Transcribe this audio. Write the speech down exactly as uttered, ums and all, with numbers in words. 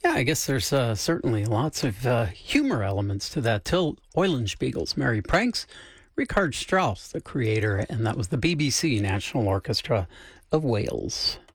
Yeah, I guess there's uh, certainly lots of uh, humor elements to that. Till Eulenspiegel's Merry Pranks, Richard Strauss, the creator, and that was the B B C National Orchestra of Wales.